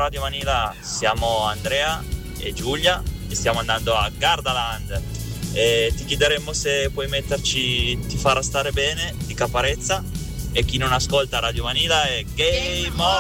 Radio Vanilla, siamo Andrea e Giulia e stiamo andando a Gardaland e ti chiederemmo se puoi metterci Ti farà stare bene di Caparezza, e chi non ascolta Radio Vanilla è Game On.